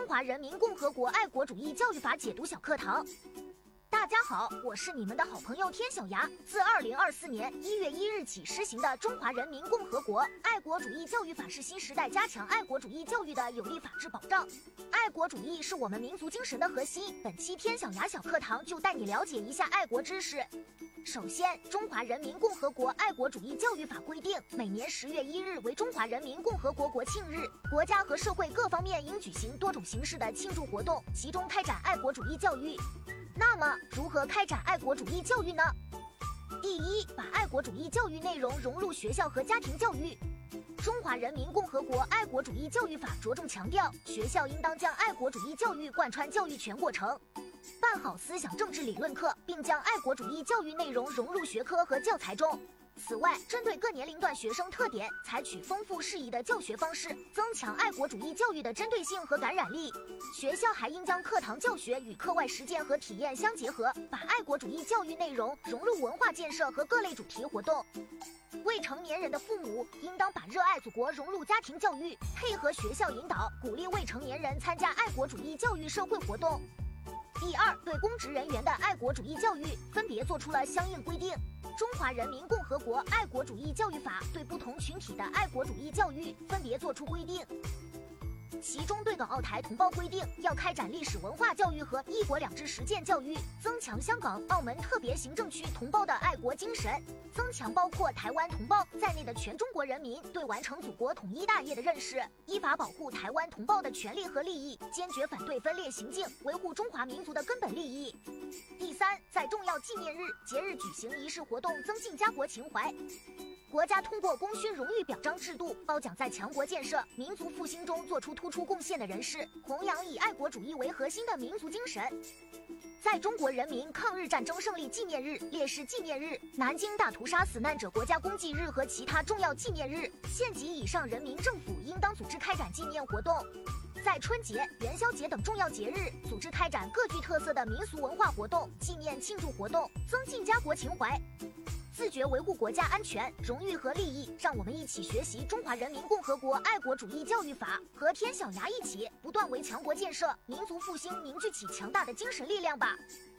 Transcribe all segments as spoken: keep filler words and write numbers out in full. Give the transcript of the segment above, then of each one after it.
中华人民共和国爱国主义教育法解读小课堂。大家好，我是你们的好朋友天小牙。自二零二四年一月一日起施行的《中华人民共和国爱国主义教育法》是新时代加强爱国主义教育的有力法治保障。爱国主义是我们民族精神的核心。本期天小牙小课堂就带你了解一下爱国知识。首先，《中华人民共和国爱国主义教育法》规定，每年十月一日为中华人民共和国国庆日，国家和社会各方面应举行多种形式的庆祝活动，集中开展爱国主义教育。那么，如何开展爱国主义教育呢？第一，把爱国主义教育内容融入学校和家庭教育。中华人民共和国爱国主义教育法着重强调，学校应当将爱国主义教育贯穿教育全过程，办好思想政治理论课，并将爱国主义教育内容融入学科和教材中。此外，针对各年龄段学生特点，采取丰富适宜的教学方式，增强爱国主义教育的针对性和感染力。学校还应将课堂教学与课外实践和体验相结合，把爱国主义教育内容融入文化建设和各类主题活动。未成年人的父母应当把热爱祖国融入家庭教育，配合学校引导，鼓励未成年人参加爱国主义教育社会活动。第二，对公职人员的爱国主义教育分别做出了相应规定。中华人民共和国爱国主义教育法对不同群体的爱国主义教育分别作出规定。其中对港澳台同胞规定，要开展历史文化教育和一国两制实践教育，增强香港、澳门特别行政区同胞的爱国精神，增强包括台湾同胞在内的全中国人民对完成祖国统一大业的认识，依法保护台湾同胞的权利和利益，坚决反对分裂行径，维护中华民族的根本利益。第三，在重要纪念日、节日举行仪式活动，增进家国情怀。国家通过功勋荣誉表彰制度，褒奖在强国建设、民族复兴中做出突出贡献的人士，弘扬以爱国主义为核心的民族精神。在中国人民抗日战争胜利纪念日、烈士纪念日、南京大屠杀死难者国家公祭日和其他重要纪念日，县级以上人民政府应当组织开展纪念活动。在春节、元宵节等重要节日，组织开展各具特色的民俗文化活动、纪念庆祝活动，增进家国情怀。自觉维护国家安全、荣誉和利益，让我们一起学习《中华人民共和国爱国主义教育法》，和天小牙一起不断为强国建设、民族复兴凝聚起强大的精神力量吧。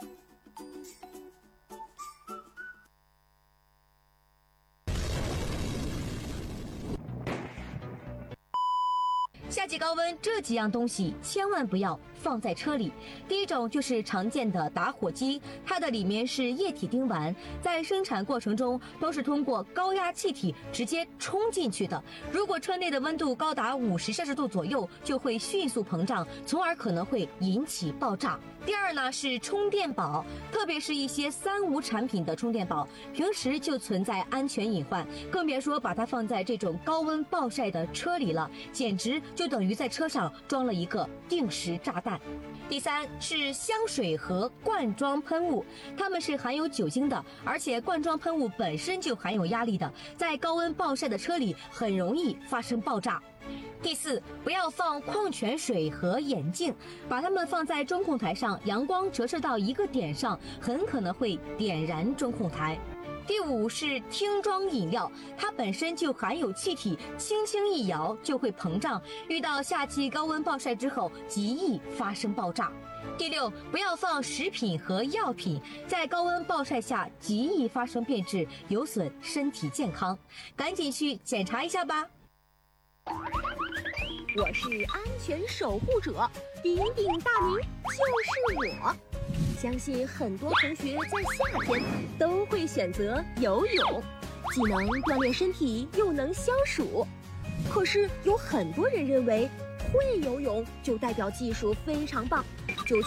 夏季高温这几样东西千万不要放在车里。第一种就是常见的打火机，它的里面是液体丁烷，在生产过程中都是通过高压气体直接冲进去的。如果车内的温度高达五十摄氏度左右，就会迅速膨胀，从而可能会引起爆炸。第二呢是充电宝，特别是一些三无产品的充电宝，平时就存在安全隐患，更别说把它放在这种高温暴晒的车里了，简直就等于在车上装了一个定时炸弹。第三是香水和罐装喷雾，它们是含有酒精的，而且罐装喷雾本身就含有压力的，在高温暴晒的车里很容易发生爆炸。第四，不要放矿泉水和眼镜，把它们放在中控台上，阳光折射到一个点上，很可能会点燃中控台。第五是听装饮料，它本身就含有气体，轻轻一摇就会膨胀，遇到夏季高温暴晒之后极易发生爆炸。第六，不要放食品和药品，在高温暴晒下极易发生变质，有损身体健康，赶紧去检查一下吧。 我是安全守护者，鼎鼎大名就是我。相信很多同学在夏天都会选择游泳，既能锻炼身体，又能消暑。可是有很多人认为会游泳就代表技术非常棒，